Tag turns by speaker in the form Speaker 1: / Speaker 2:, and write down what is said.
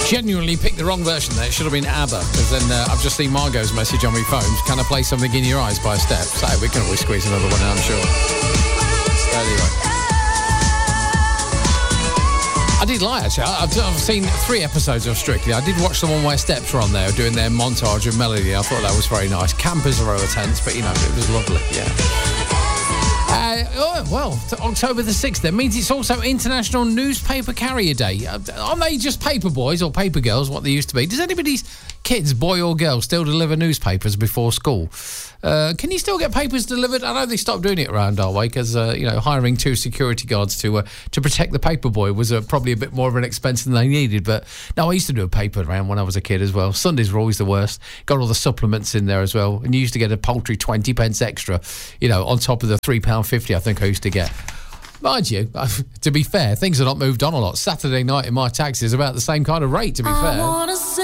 Speaker 1: Genuinely picked the wrong version there. It should have been ABBA, because then I've just seen Margot's message on my phone. Can I play Something in Your Eyes by Step? So we can always squeeze another one in, I'm sure. Anyway. I did lie, actually. I've seen 3 episodes of Strictly. I did watch the one where Steps were on there doing their montage of Melody. I thought that was very nice. Campers are over tense, but, you know, it was lovely, yeah. October the 6th, that means it's also International Newspaper Carrier Day. Aren't they just paper boys or paper girls, what they used to be? Does anybody's kids, boy or girl, still deliver newspapers before school? Can you still get papers delivered? I know they stopped doing it around our way because, hiring 2 security guards to protect the paper boy was probably a bit more of an expense than they needed. But, no, I used to do a paper round when I was a kid as well. Sundays were always the worst. Got all the supplements in there as well. And you used to get a paltry 20 pence extra, on top of the £3.50 I think I used to get. Mind you, to be fair, things have not moved on a lot. Saturday night in my taxi is about the same kind of rate, to be fair.